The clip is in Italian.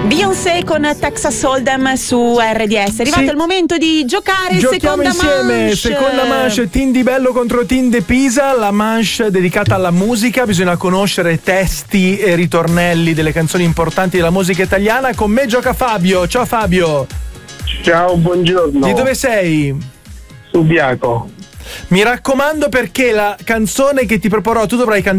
Beyoncé con Texas Hold'em su RDS. È arrivato il momento di giocare. Giochiamo insieme. Seconda manche, Team di Bello contro Team de Pisa. La manche dedicata alla musica. Bisogna conoscere testi e ritornelli delle canzoni importanti della musica italiana. Con me gioca Fabio. Ciao Fabio. Ciao, buongiorno. Di dove sei? Subiaco. Mi raccomando, perché la canzone che ti proporrò tu dovrai cantare